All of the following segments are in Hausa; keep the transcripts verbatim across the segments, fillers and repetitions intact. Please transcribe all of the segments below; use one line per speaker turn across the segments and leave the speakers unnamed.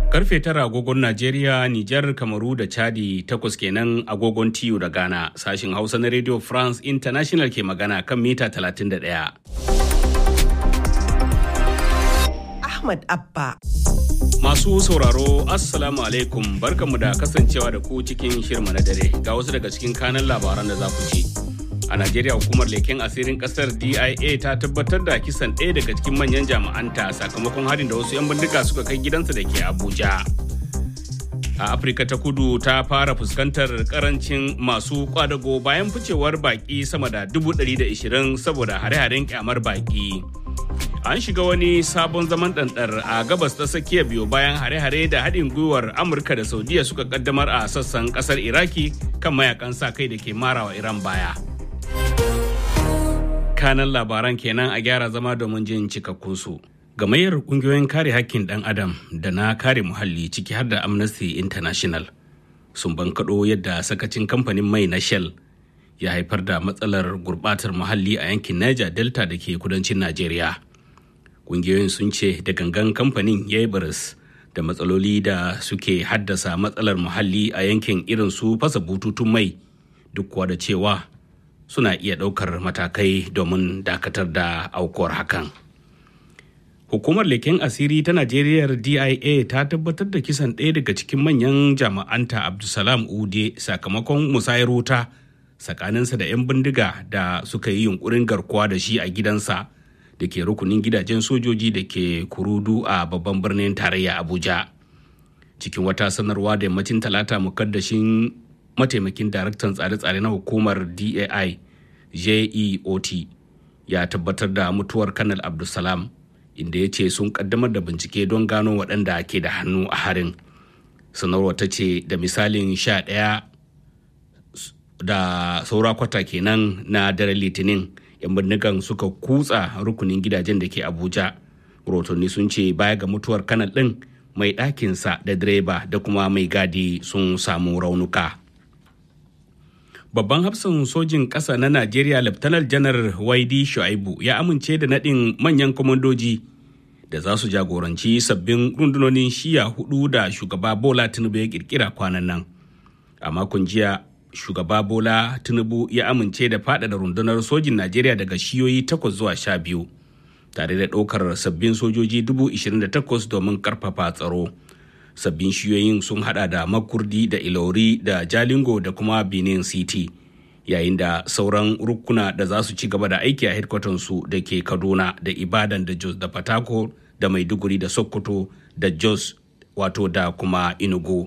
Karfe tara agogon Najeriya, Nijar, Kamaru da Chadi takwas kenan agogon T U da Ghana. Sashin Hausa na Radio France International ke magana kan mita talatin da ɗaya.
Ahmad Abba.
Masu sauraro, Assalamu alaikum, barkanmu da kasancewa da ku cikin shirma na dare. Ga wasu daga cikin kanan labaran da za ku ci. A Najeriya, hukumar leken asirin kasar D I A ta tabbatar da kisan ɗaya daga cikin manyan jami'anta sakamakon harin da wasu 'yan bindiga suka kai gidansa da ke Abuja. A Afirka ta kudu ta fara fuskantar karancin masu kwadago bayan ficewar baki sama da dubu ɗari da ishirin saboda hare-haren kyamar baki. An shiga wani sabon zaman ɗanɗar a gabas ta tsakiya biyo bayan hare-hare da haɗin gwiwar Amurka da Saudiya suka kaddamar a sassan ƙasar Iraki kan mayakan sa kai da ke marawa Iran baya. Kanan labaran kenan, a gyara zama domin jin cikakkunsu. Gamayyar ƙungiyoyin kare hakkin ɗan adam da na kare muhalli ciki har da Amnesty International sun bankaɗo yadda sakacin kamfanin mai na Shell ya haifar da matsalar gurɓatar muhalli a yankin Niger Delta da ke kudancin Najeriya. Ƙungiyoyin sun ce da gangan kamfanin ya yi baris da matsaloli da suke haddasa matsalar muhalli a yankin irin su fasa bututun mai, duk kuwa da cewa suna iya ɗaukar matakai domin dakatar da aukuwar hakan. Hukumar leken asiri ta Najeriya D I A ta tabbatar da kisan ɗaya daga cikin manyan jami'anta Abdulsalam Ude sakamakon musayar wuta tsakaninsa da 'yan bindiga da suka yi yunkurin garkuwa da shi a gidansa da ke rukunin gidajen sojoji da ke Kurudu a babban birnin tarayya Abuja. Cikin wata sanarwa da yammacin talata, mukaddashin mataimakin daraktan tsare-tsare na hukumar D A I J E O T ya tabbatar da mutuwar Kanal Abdulsalam, inda ya ce sun kaddamar da bincike don gano waɗanda ke da hannu a harin. Sanarwar ta ce da misalin sha ɗaya da saura kwata kenan na daren Litinin, 'yan bindigan suka kutsa rukunin gidajen da ke Abuja. Rotonni sun ce baya ga mutuwar Kanal ɗin, mai ɗakinsa da direba da kuma mai gadi sun samu raunuka. Babban hafsan sojin ƙasa na Najeriya Laftanar Janar Waidi Shu'aibu ya amince da naɗin manyan kwamandoji da za su jagoranci sabbin rundunonin shiya hudu da shugaba Bola Tinubu ya kirkira kwanan nan. A makon jiya, shugaba Bola Tinubu ya amince da faɗaɗa rundunar sojin Najeriya daga shiyoyi takwas zuwa sha biyu, tare da ɗaukar sabbin sojoji dubu ishirin da takwas domin ƙarfafa tsaro. Sabbin shiyoyin sun hada da Makurdi da Ilori da Jalingo da kuma Benin City, yayin da sauran rukuna da za su ci gaba da aiki a hedkwatansu da ke Kaduna da Ibadan da Jos da Fatako da Maiduguri da Sokoto da Jos wato da kuma Enugu.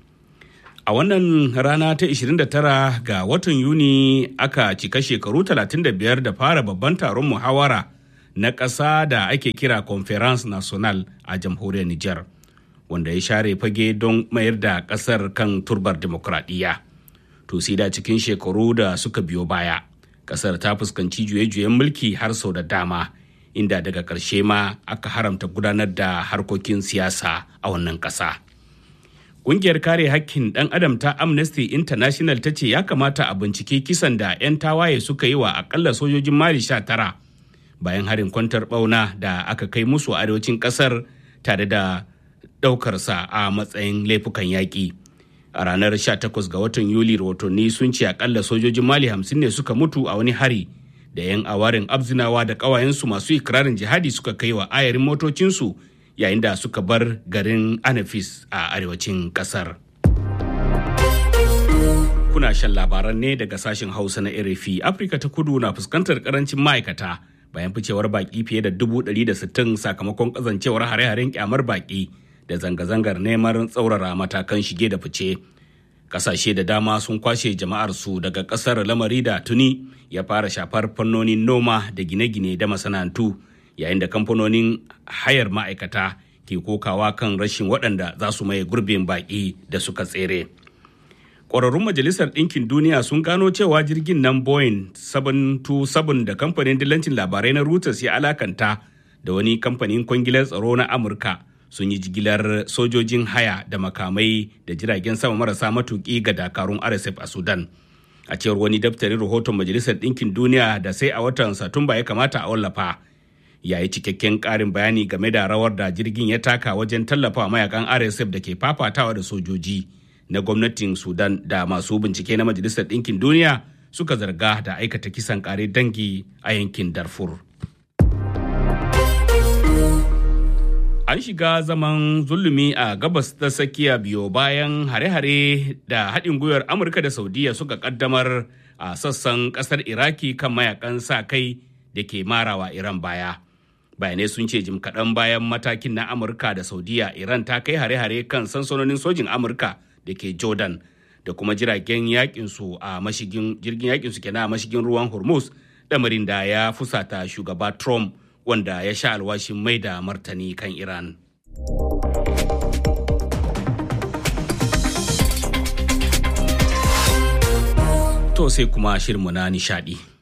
A wannan rana ta ishirin da tara ga watan Yuni aka cika shekaru talatin da biyar da fara babban taron muhawara na ƙasa da ake kira Conference National a jamhuriyar Nijar, wanda ya share fage don mayar da ƙasar kan turbar demokradiyya. To sai da cikin shekaru da suka biyo baya, ƙasar ta fuskanci juye-juyen mulki har sau da dama, inda daga ƙarshe ma aka haramta gudanar da harkokin siyasa a wannan ƙasa. Ƙungiyar kare hakkin ɗan adam ta Amnesty International ta ce ya kamata a bincike kisan da 'yan tawaye suka yi wa akalla sojojin Mali sha tara bayan harin kwantar ɓauna da aka kai musu a arewacin ƙasar, tare da ɗaukarsa a matsayin laifukan yaƙi. A ranar sha takwas ga watan Yuli, rahotanni sun ce akalla sojojin Mali hamsin ne suka mutu a wani hari da 'yan awarin Abzinawa da ƙawayensu masu ikirarin jihadi suka kai wa ayarin motocinsu yayin da suka bar garin Anafis a arewacin ƙasar. Kuna shan labaran ne daga sashen Hausa na R F I. Afirka ta kudu na fuskantar ƙarancin ma'aikata bayan ficewar baƙi fiye da dubu ɗari da sittin sakamakon ƙazancewar hare-haren ƙyamar baƙi da zanga-zangar neman tsaurara matakan shige da fice. Kasashe da dama sun kwashe jama'arsu daga kasar, lamari da tuni ya fara shafar fannonin noma da gine-gine da masana'antu, yayin da kamfanonin hayar ma'aikata ke kokawa kan rashin waɗanda za su maye gurbin baƙi da suka tsere. Ƙwararrun Majalisar Ɗinkin Duniya sun gano cewa jirgin nan Boeing seven two seven da kamfanin dillancin labarai na Reuters ya alakanta da wani kamfanin kwangilar tsaro na Amurka sun yi jigilar sojojin haya da makamai da jiragen sama marasa matuƙi ga dakarun R S F a Sudan. A cewar wani daftarin rahoton Majalisar Ɗinkin Duniya da sai a watan Satumba ya kamata a wallafa, ya yi cikakken ƙarin bayani game da rawar da jirgin ya taka wajen tallafa mayakan R S F da ke fafatawa da sojoji na gwamnatin Sudan da masu bincike na Majalisar Ɗinkin Duniya suka zarga da aikata kisan ƙare dangi a yankin Darfur. An shiga zaman zulumi a gabas ta tsakiya biyo bayan hare-hare da haɗin gwiwar Amurka da Saudiya suka ƙaddamar a sassan ƙasar Iraki kan mayakan sa kai da ke marawa Iran baya. Bayanai sun ce jim kaɗan bayan matakin na Amurka da Saudiya, Iran ta kai hare-hare kan sansanonin sojin Amurka da ke Jordan da kuma jiragen yakinsu a mashigin jirgin yakinsu kenan a mashigin ruwan Hormuz, lamarin da ya fusata shugaba Trump wanda ya sha alwashin mai da martani kan Iran. To sai kuma shirinmu na nishadi.